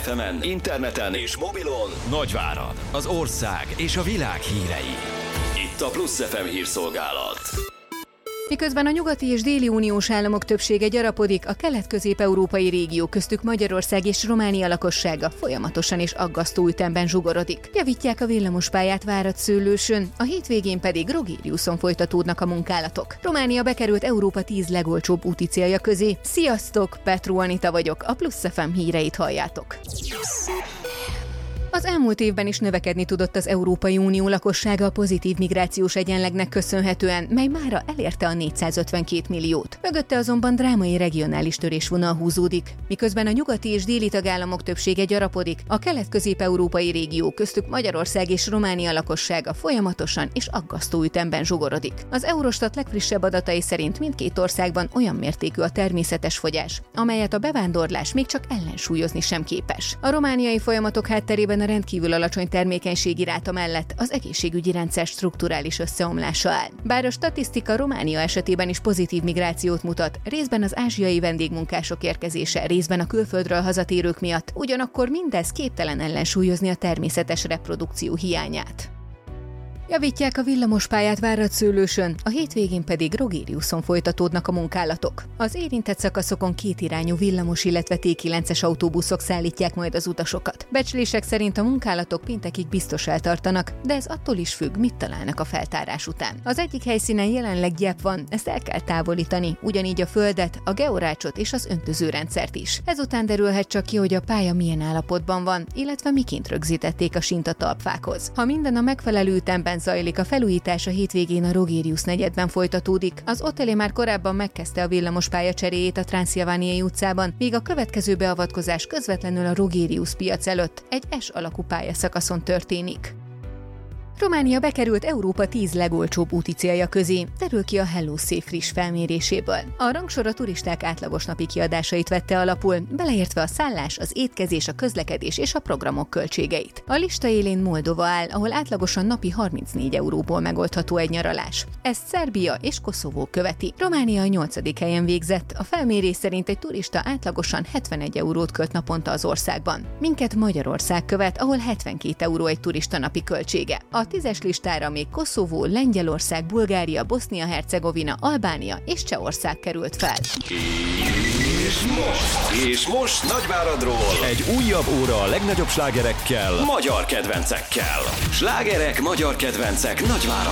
FM-en, interneten és mobilon Nagyvárad, az ország és a világ hírei. Itt a Plusz FM hírszolgálat. Miközben a nyugati és déli uniós államok többsége gyarapodik, a kelet-közép-európai régió, köztük Magyarország és Románia lakossága folyamatosan és aggasztó ütemben zsugorodik. Javítják a villamospályát Várad-Szőlősön, a hétvégén pedig Rogériuszon folytatódnak a munkálatok. Románia bekerült Európa 10 legolcsóbb úti célja közé. Sziasztok, Petru Anita vagyok, a Plusz FM híreit halljátok. Az elmúlt évben is növekedni tudott az Európai Unió lakossága a pozitív migrációs egyenlegnek köszönhetően, mely mára elérte a 452 milliót. Mögötte azonban drámai regionális törésvonal húzódik. Miközben a nyugati és déli tagállamok többsége gyarapodik, a kelet-közép-európai régió, köztük Magyarország és Románia lakossága folyamatosan és aggasztó ütemben zsugorodik. Az Eurostat legfrissebb adatai szerint mindkét országban olyan mértékű a természetes fogyás, amelyet a bevándorlás még csak ellensúlyozni sem képes. A romániai folyamatok hátterében a rendkívül alacsony termékenységi ráta mellett az egészségügyi rendszer strukturális összeomlása áll. Bár a statisztika Románia esetében is pozitív migrációt mutat, részben az ázsiai vendégmunkások érkezése, részben a külföldről hazatérők miatt, ugyanakkor mindez képtelen ellensúlyozni a természetes reprodukció hiányát. Javítják a villamospályát Várad-Szőlősön, a hétvégén pedig Rogériuszon folytatódnak a munkálatok. Az érintett szakaszokon kétirányú villamos, illetve T9-es autóbuszok szállítják majd az utasokat. Becslések szerint a munkálatok péntekig biztos eltartanak, de ez attól is függ, mit találnak a feltárás után. Az egyik helyszínen jelenleg gyep van, ezt el kell távolítani, ugyanígy a földet, a georácsot és az öntözőrendszert is. Ezután derülhet csak ki, hogy a pálya milyen állapotban van, illetve miként rögzítették a sínt a talpfákhoz. Ha minden a megfelelő ütemben zajlik, a felújítás a hétvégén a Rogériusz negyedben folytatódik. Az Otele már korábban megkezdte a villamospálya cseréjét a Transzilvániai utcában, míg a következő beavatkozás közvetlenül a Rogériusz piac előtt egy S alakú pályaszakaszon történik. Románia bekerült Európa 10 legolcsóbb úti célja közé, derül ki a HelloSafe friss felméréséből. A rangsor a turisták átlagos napi kiadásait vette alapul, beleértve a szállás, az étkezés, a közlekedés és a programok költségeit. A lista élén Moldova áll, ahol átlagosan napi 34 euróból megoldható egy nyaralás. Ezt Szerbia és Koszovó követi. Románia a 8. helyen végzett, a felmérés szerint egy turista átlagosan 71 eurót költ naponta az országban. Minket Magyarország követ, ahol 72 euró egy turista napi költsége. A 10-es listára még Koszovó, Lengyelország, Bulgária, Bosznia-Hercegovina, Albánia és Csehország került fel. És most Nagyváradról egy újabb óra a legnagyobb slágerekkel, magyar kedvencekkel. Slágerek, magyar kedvencek Nagyváradon.